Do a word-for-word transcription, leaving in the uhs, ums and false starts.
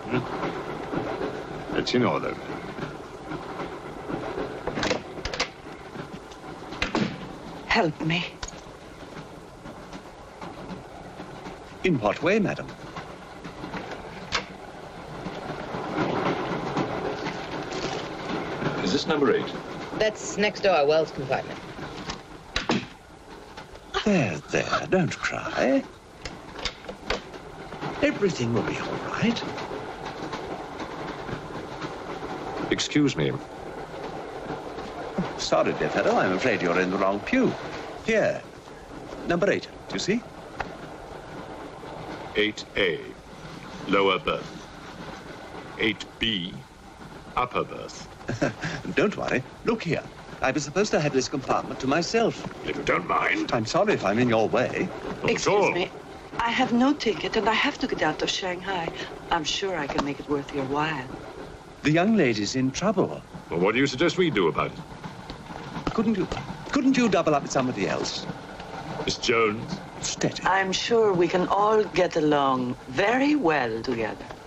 Hmm? It's in order. Help me. In what way, madam? Is this number eight? That's next door, Wells compartment. There, there, don't cry. Everything will be all right. Excuse me. Sorry, dear fellow, I'm afraid you're in the wrong pew. Here, number eight, do you see? eight A, lower berth. eight B, upper berth. Don't worry. Look here. I was supposed to have this compartment to myself. If you don't mind. I'm sorry if I'm in your way. Not Excuse at all. me. I have no ticket, and I have to get out of Shanghai. I'm sure I can make it worth your while. The young lady's in trouble. Well, what do you suggest we do about it? Couldn't you, couldn't you double up with somebody else? Miss Jones? Steady. I'm sure we can all get along very well together.